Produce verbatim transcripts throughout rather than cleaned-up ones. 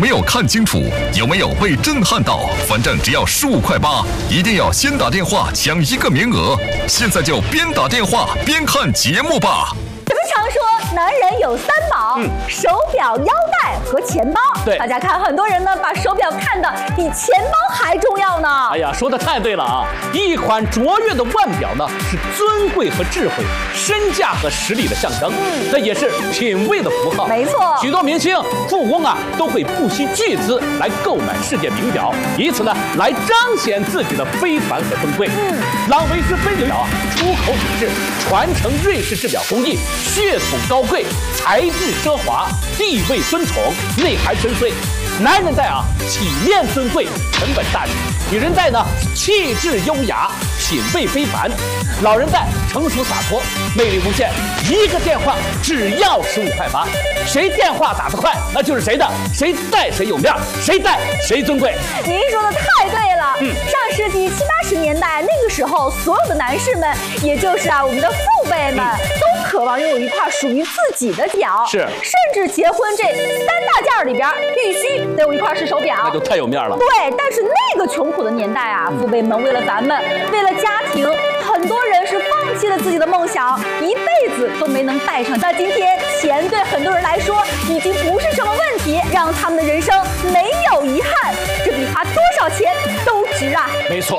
没有看清楚？有没有被震撼到？反正只要十五块八，一定要先打电话抢一个名额。现在就边打电话边看节目吧。 咱们常说男人有三宝，嗯、手表、腰带和钱包。 对， 大家看，很多人呢把手表看得比钱包还重要呢。 哎呀，说的太对了啊！一款卓越的腕表呢，是尊贵和智慧、身价和实力的象征，嗯，这也是品味的符号。 没错， 许多明星、富翁啊，都会不惜巨资来购买世界名表，以此呢来彰显自己的非凡和尊贵。嗯，朗维斯飞流表啊，出口品质，传承瑞士制表工艺。血统高贵，材质奢华，地位尊崇，内涵深邃。男人戴啊，体面尊贵，成本大气；女人戴呢，气质优雅，品味非凡。老人戴成熟洒脱，魅力无限。一个电话只要十五块八，谁电话打得快，那就是谁的，谁戴谁有面，谁戴谁尊贵。 您说的太对了。嗯，上世纪七八十年代那个时候，所有的男士们，也就是啊我们的父辈们，嗯、都渴望拥有一块属于自己的表， 是， 甚至结婚这三大件里边必须得有一块是手表， 那就太有面了。 对，但是那个穷苦的年代啊，父辈们为了咱们，为了家庭，很多人是放弃了自己的梦想，一辈子都没能戴上。那今天钱对很多人来说已经不是什么问题，让他们的人生没有遗憾，这比花多少钱都值啊！ 没错。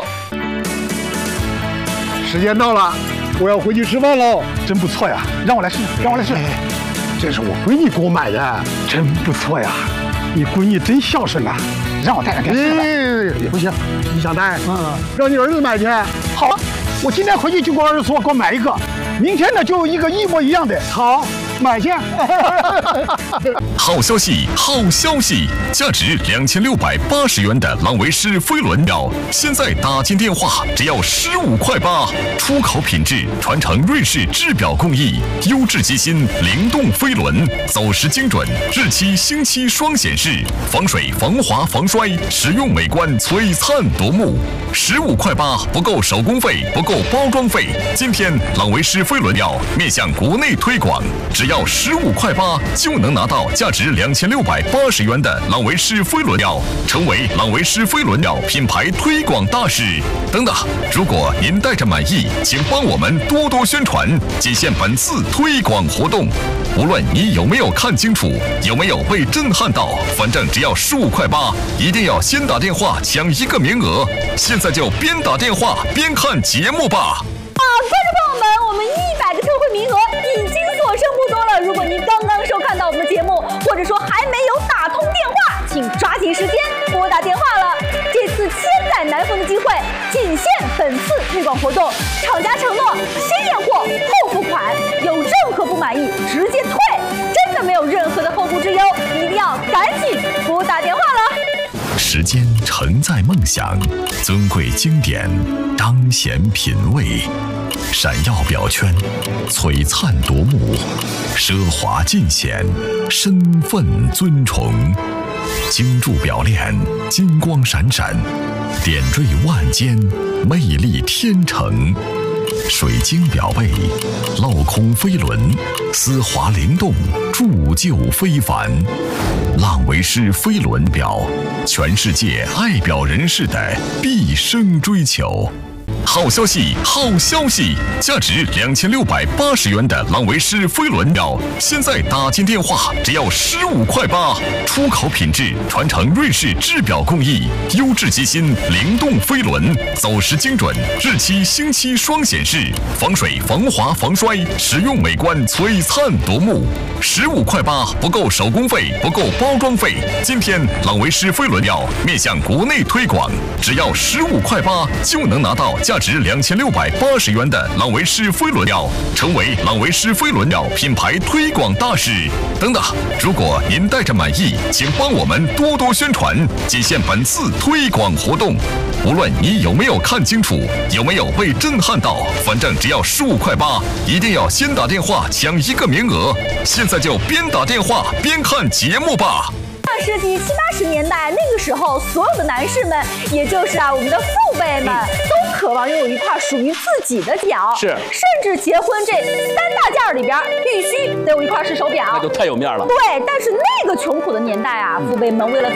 时间到了，我要回去吃饭喽。真不错呀，让我来试，让我来试。哎，这是我闺女给我买的，真不错呀。你闺女真孝顺呐，让我带上电视。哎，不行，你想带？嗯，让你儿子买去。好，我今天回去就给我儿子说，给我买一个。明天呢，就有一个一模一样的。好，买去。 好消息，好消息！价值两千六百八十元的朗维诗飞轮表，现在打进电话只要十五块八，出口品质，传承瑞士制表工艺，优质机芯，灵动飞轮，走时精准，日期星期双显示，防水、防滑、防摔，实用美观，璀璨夺目。十五块八不够手工费，不够包装费。今天朗维诗飞轮表面向国内推广，只要十五块八就能拿到价值两千六百八十元的朗维诗飞轮表，成为朗维诗飞轮表品牌推广大使。等等，如果您戴着满意，请帮我们多多宣传，仅限本次推广活动。无论你有没有看清楚，有没有被震撼到，反正只要十五块八，一定要先打电话抢一个名额。现在就边打电话边看节目吧。 啊，观众朋友们，我们一百个特惠名额已经所剩不多了。如果您刚刚收看到我们的节目，或者说还没有打通电话，请抓紧时间拨打电话了。这次千载难逢的机会，仅限本次推广活动，厂家承诺先验货后付款，有任何不满意直接退，真的没有任何的后顾之忧，一定要赶紧拨打电话了。 时间承载梦想，尊贵经典彰显品味，闪耀表圈，璀璨夺目，奢华尽显，身份尊崇。精铸表链，金光闪闪，点缀万间，魅力天成。水晶表背，镂空飞轮，丝滑灵动，铸就非凡。朗维诗飞轮表，全世界爱表人士的毕生追求。好消息，好消息！价值两千六百八十元的朗维诗飞轮表，现在打进电话只要十五块八，出口品质，传承瑞士制表工艺，优质机芯，灵动飞轮，走时精准，日期星期双显示，防水、防滑、防摔，实用美观，璀璨夺目。十五块八不够手工费，不够包装费。今天朗维诗飞轮表面向国内推广，只要十五块八就能拿到价值两千六百八十元的朗维诗飞轮表，成为朗维诗飞轮表品牌推广大使。等等，如果您戴着满意，请帮我们多多宣传，仅限本次推广活动。无论你有没有看清楚，有没有被震撼到，反正只要十五块八，一定要先打电话抢一个名额。现在就边打电话边看节目吧。 上世纪七八十年代那个时候，所有的男士们，也就是啊我们的父辈们，都渴望拥有一块属于自己的表， 是， 甚至结婚这三大件里边必须得有一块是手表， 那就太有面了。 对，但是那个穷苦的年代啊，父辈们为了